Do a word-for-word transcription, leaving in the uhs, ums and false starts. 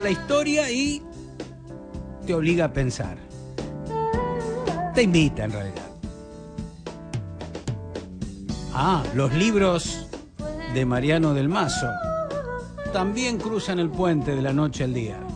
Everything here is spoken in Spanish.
la historia y te obliga a pensar. Te invita en realidad. Ah, los libros de Mariano del Mazo también cruzan el puente de la noche al día.